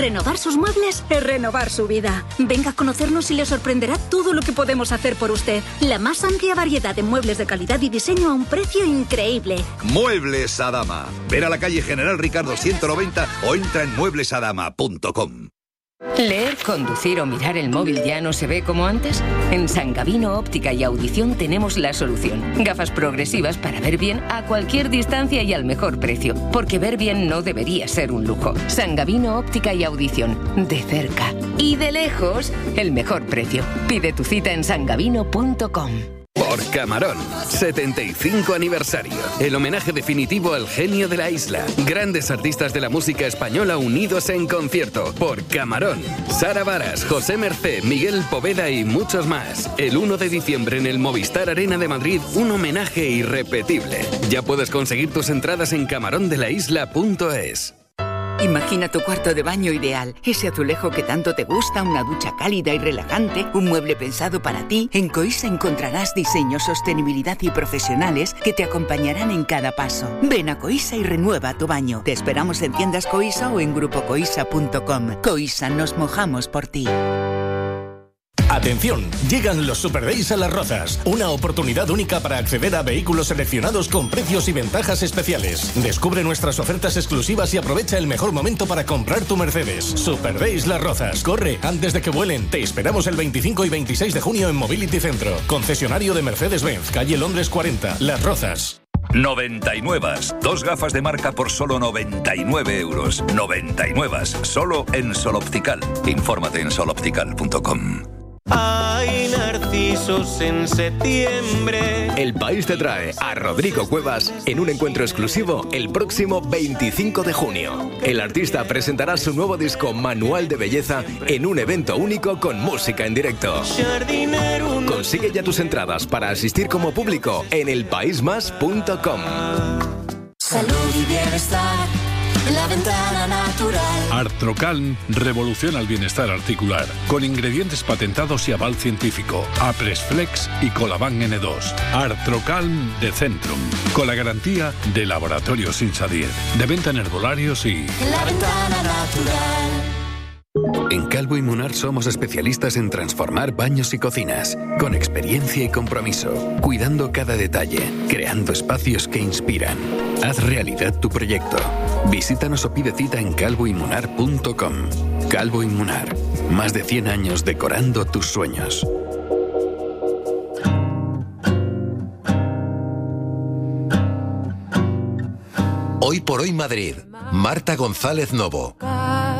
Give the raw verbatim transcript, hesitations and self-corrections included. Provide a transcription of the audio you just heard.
Renovar sus muebles es renovar su vida. Venga a conocernos y le sorprenderá todo lo que podemos hacer por usted. La más amplia variedad de muebles de calidad y diseño a un precio increíble. Muebles Adama. Ven a la calle General Ricardo ciento noventa o entra en muebles adama punto com. ¿Leer, conducir o mirar el móvil ya no se ve como antes? En San Gabino Óptica y Audición tenemos la solución. Gafas progresivas para ver bien a cualquier distancia y al mejor precio. Porque ver bien no debería ser un lujo. San Gabino Óptica y Audición. De cerca y de lejos, el mejor precio. Pide tu cita en san gabino punto com. Por Camarón, setenta y cinco aniversario. El homenaje definitivo al genio de la isla. Grandes artistas de la música española unidos en concierto. Por Camarón. Sara Varas, José Mercé, Miguel Poveda y muchos más. El uno de diciembre en el Movistar Arena de Madrid, un homenaje irrepetible. Ya puedes conseguir tus entradas en camarón de la isla punto es. Imagina tu cuarto de baño ideal, ese azulejo que tanto te gusta, una ducha cálida y relajante, un mueble pensado para ti. En Coisa encontrarás diseño, sostenibilidad y profesionales que te acompañarán en cada paso. Ven a Coisa y renueva tu baño. Te esperamos en tiendas Coisa o en grupo coisa punto com. Coisa, nos mojamos por ti. Atención, llegan los Super Days a Las Rozas, una oportunidad única para acceder a vehículos seleccionados con precios y ventajas especiales. Descubre nuestras ofertas exclusivas y aprovecha el mejor momento para comprar tu Mercedes. Super Days Las Rozas, corre antes de que vuelen. Te esperamos el veinticinco y veintiséis de junio en Mobility Centro, concesionario de Mercedes-Benz, calle Londres cuarenta, Las Rozas. noventa y nueve. Dos gafas de marca por solo noventa y nueve euros. noventa y nueve. Solo en Sol Optical. Infórmate en sol optical punto com. Hay narcisos en septiembre. El País te trae a Rodrigo Cuevas en un encuentro exclusivo el próximo veinticinco de junio. El artista presentará su nuevo disco Manual de Belleza en un evento único con música en directo. Consigue ya tus entradas para asistir como público en el país más punto com. Salud y bienestar en la ventana natural. Artrocalm revoluciona el bienestar articular con ingredientes patentados y aval científico. Apresflex y Colaban ene dos. Artrocalm de Centrum, con la garantía de Laboratorios Insadier, de venta en herbolarios y... En la ventana natural. En Calvo y Munar somos especialistas en transformar baños y cocinas, con experiencia y compromiso, cuidando cada detalle, creando espacios que inspiran. Haz realidad tu proyecto. Visítanos o pide cita en calvo y munar punto com. Calvo y Munar, más de cien años decorando tus sueños. Hoy por hoy Madrid, Marta González Novo.